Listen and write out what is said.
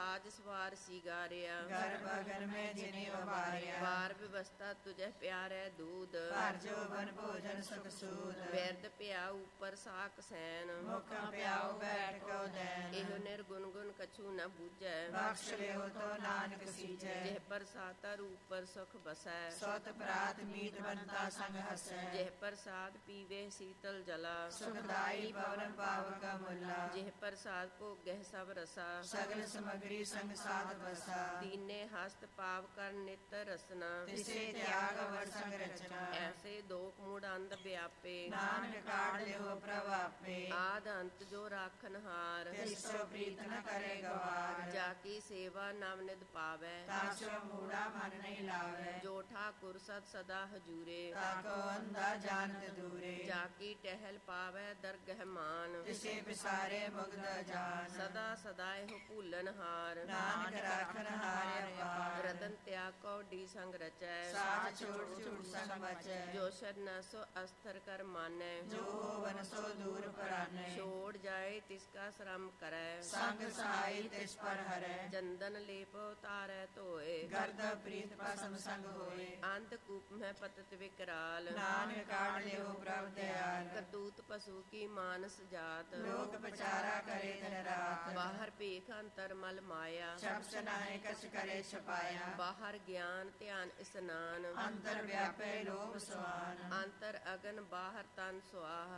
ਰਾਜ ਸਵਾਰ ਸੀਗਾਰਿਆ, ਗਰਭ ਅਗਨ ਮੈਂ ਜਿਨੇ ਉਬਾਰਿਆ। ਵਾਰ ਵਿਵਸਥਾ ਤੁਝੇ ਪਿਆਰੈ ਦੂਧ, ਭਰ ਜੋਬਨ ਭੋਜਨ ਸੁਖ ਸੂਦ। ਬਿਰਦ ਪਿਆ ਉਪਰ ਸਾਕ ਸੈਨ, ਮੁਖਾਂ ਪਿਆਉ ਬੈਠ ਕੋ ਦੈਨ। ਇਹੋ ਨਿਰਗੁਣ ਗੁਣ ਕਛੂ ਨ ਬੂਝੈ, ਬਖਸ਼ ਲਿਓ ਤੋ ਨਾਨਕ ਸੀਜੈ। ਜਿਹ ਪ੍ਰਸਾਦ ਉਪਰ ਸੁਖ ਬਸੈ, ਸੁਤ ਪ੍ਰਾਤ ਮੀਤ ਬੰਤਾ ਸੰਗ ਹਸੈ। ਜਿਹ ਪ੍ਰਸਾਦ ਪੀਵੇ ਸੀਤਲ ਜਲਾ, ਸੁਖਦਾਈ ਪਵਨ ਪਾਵਕ ਮੁਲਾ। ਜਿਹ ਪ੍ਰਸਾਦ ਭੋਗਹਿ ਸਭ ਰਸਾ, ਸਗਲ ਸਮਗਰੀ ਸੰਗ ਸਾਧ ਬਸਾ। ਦੀਨੇ ਹਸਤ ਪਾਵ ਕਰ ਨਿਤ ਰਸਨਾ, ਤਿਸੇ ਤਿਆਗ ਵਰ ਸੰਗ ਰਚਨਾ। ਐਸੇ ਦੋਖ ਮੂੜ ਅੰਧ ਵਿਆਪੇ, ਨਾਨਕ ਕਾਢ ਲਿਓ ਪ੍ਰਭ ਆਪੇ। ਆਦ ਅੰਤ ਜੋ ਰਾਖਨ ਹਾਰ, ਤਿਸ ਸੋ ਪ੍ਰੀਤ ਨ ਕਰੇ ਗਵਾਰ। ਜਾ ਕੀ ਸੇਵਾ ਨਵ ਨਿਧ ਪਾਵੈ, ਤਾਸੋ ਮੂੜਾ ਮਨ ਨਹੀਂ ਲਾਵੇ। ਜੋ ਠਾਕੁਰ ਸਦ ਸਦਾ ਹਜੂਰੇ, ਤਾਕੋ ਅੰਧਾ ਜਾਣਤ ਦੂਰੇ। ਜਾ ਕੀ ਟਹਿਲ ਪਾਵੈ ਦਰਗਹਿ ਮਾਨ, ਤਿਸੇ ਪਿਸਾਰੇ ਮੁਗਧ ਜਾਨ। ਸਦਾ ਸਦਾ ਇਹੋ ਭੂਲਨ ਹਾਰ, ਨਾਨਕ ਰਾਖਨ ਹਾਰਿ ਅਪਾਰ। ਰਤਨ ਤਿਆਗ ਕੌਡੀ ਸੰਗ ਰਚੈ, ਸਾਚ ਛੋੜ ਝੂਠ ਸੰਗ ਬਚੈ। ਜੋ ਸ਼ਰਨ ਸੋ ਅਸਥਰ ਕਰ ਮਾਨੈ, ਜੋ ਹੋਵਨ ਸੋ ਦੂਰ ਪਰਾਨੈ। ਛੋੜ ਜਾਏ ਤਿਸ ਕਾ ਸ਼ਰਮ ਕਰੈ, ਸੰਗ ਸਹਾਈ ਤਿਸ ਪਰ ਹਰੈ। ਚੰਦਨ ਲੇਪ ਉਤਾਰੈ ਧੋਏ, ਗਰਦ ਪ੍ਰੀਤ ਪਸਮ ਸੰਗ ਹੋਏ। ਅੰਧ ਕੂਪ ਮੈਂ ਪਤਤ ਵਿਕਰਾਲ, ਨਾਨਕ ਕਾਢ ਲਿਓ ਪ੍ਰਭ ਦਿਆਲ। ਕਰਤੂਤ ਪਸ਼ੂ ਕੀ ਮਾਨਸ ਜਾਤ, ਲੋਕ ਵਿਚਾਰਾ ਕਰੇ ਦਿਨ ਰਾਤ। ਬਾਹਰ ਭੇਖ ਅੰਤਰ ਮਲ ਮਾਇਆ, ਸ਼ਬਦ ਨਾਏ ਕਛ ਕਰੇ ਛਪਾਇਆ। ਬਾਹਰ ਗਿਆਨ ਧਿਆਨ ਇਸਨਾਨ, ਅੰਤਰ ਵਿਆਪੇ ਲੋਭ ਸੁਆਨ। ਅੰਤਰ ਅਗਨ ਬਾਹਰ ਤਨ ਸੁਆਹ।